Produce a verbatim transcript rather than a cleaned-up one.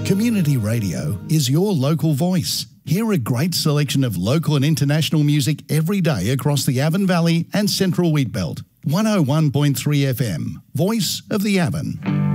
Community radio is your local voice. Hear a great selection of local and international music every day across the Avon Valley and Central Wheatbelt. one oh one point three F M, Voice of the Avon.